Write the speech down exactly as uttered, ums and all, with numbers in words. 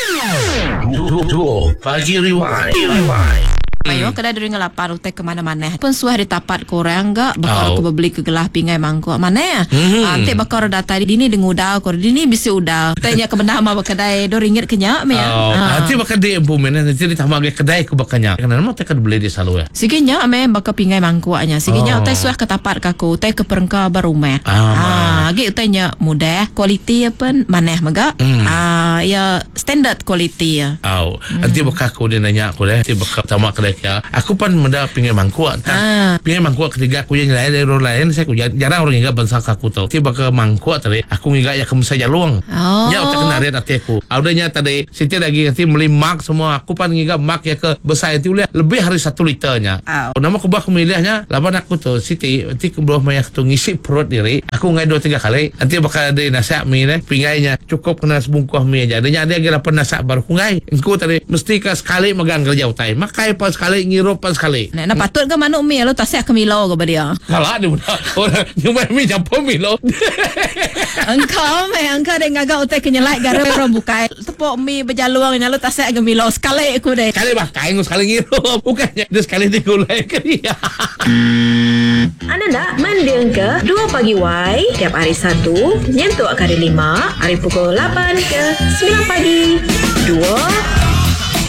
Duo Pagi Rewind. Ayo kedai duri ngelapan utai ke mana-mana. Pun suah ditapat korang enggak bakal Oh. ke beli ke gelah pingai mangkuk mana ya? Hmm. Ante bakal data di dini dengan udang kor dini bisa udang. Tanya ke benar mah kedai dua ringgit kenyak me ya. Oh, nanti bakal dia implement nanti ditambah ke kedai ke bakanya. Karena mau tekan beli di salu ya. Siginya me bakal pingai mangkuknya. Siginya Oh. utai suah ketapat kaku utai ke perengka barumah. Ah, Ah, gi utainya mudah, kualiti apa maneh maga. Hmm. Ah, ya standard kualiti ya. Oh, nanti bakal aku dia nanya aku deh. Nanti bakal sama kedai ya. Aku pan menda pingai mangkuk. Ah. Pingai mangkuk ketiga aku yang lain dari orang lain saya aku jarang orang ingat bangsa aku tahu. Nanti bakal mangkuk tadi. Aku ingat ya kamu saja luang. Oh. Ya utak kenarian hati aku. Audanya tadi Siti lagi nanti beli mak semua. Aku pan ingat mak ya ke besar itu lebih hari satu liternya. Oh. Nama aku bah milihnya. Lapan aku tuh Siti nanti ke bawah mayak tu ngisi perut diri. Aku ngai dua tiga kali. Nanti bakal ada nasihat mie ni. Pingainya cukup kena sebungkus mie aja. Adanya ada lagi lapan nasihat baru. Aku ngai. Aku tadi mesti ke sekali megang kerja utai. Makai pas sekali ngirup pas sekali. Nah, nah patut ke manuk mi lo tasyak ke milo ke dia. Kalah dia mudah. Orang cuma mie campur mie lo. Engkau me engkau dek ngagak utai kenyelai gara orang bukai. Tepuk mi berjaluang nyalo tasyak ke milo sekali aku deh. Sekali makai sekali ngirup. Bukannya dia sekali digulai ke dia. Anda nak mendeng ke dua Pagi Y tiap hari Sabtu nyentuh kali lima hari pukul lapan ke sembilan pagi. Dua